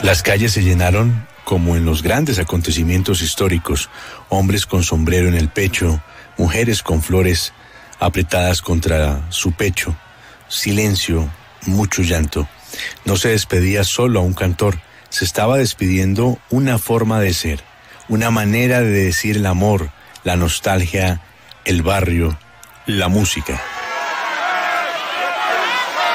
Las calles se llenaron como en los grandes acontecimientos históricos, hombres con sombrero en el pecho, mujeres con flores apretadas contra su pecho, silencio, mucho llanto. No se despedía solo a un cantor, se estaba despidiendo una forma de ser, una manera de decir el amor, la nostalgia, el barrio, la música.